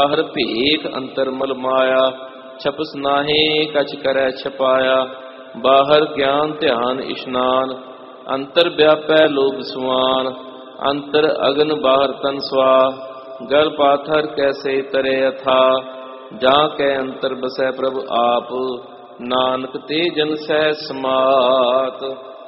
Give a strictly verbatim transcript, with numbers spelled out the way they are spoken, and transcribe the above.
ਬਾਹਰ ਭੇਖ ਅੰਤਰ ਮਲ ਮਾਇਆ, ਛਪਸ ਨਾਹੀ ਕਛ ਕਰੈ ਛਪਾਇਆ। ਬਾਹਰ ਗਿਆਨ ਧਿਆਨ ਇਸ਼ਨਾਨ, ਅੰਤਰ ਵਿਆਪੈ ਲੋਭ ਸੁਆਨ। ਅੰਤਰ ਅਗਨ ਬਾਹਰ ਤਨ ਸਵਾਹ, ਗਲ ਪਾਥਰ ਕੈਸੇ ਤਰੇ ਅਥਾ। ਜਾਂ ਕੈ ਅੰਤਰ ਬਸੈ ਪ੍ਰਭ ਆਪ, ਨਾਨਕ ਤੇ ਜਨ ਸਹਿ ਸਮਾਤ।